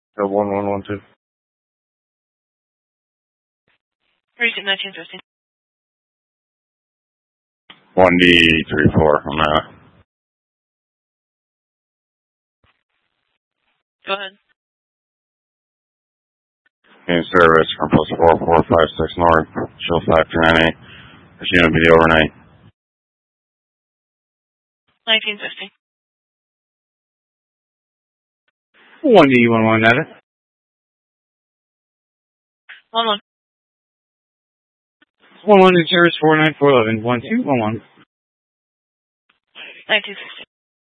1112. Recent 1950. 1D34. I'm Go ahead. in service from post 4456 north, show 5398. This unit be the overnight. 1950. 1D11 edit. 11. 11 in service 49411. 1211. 1950.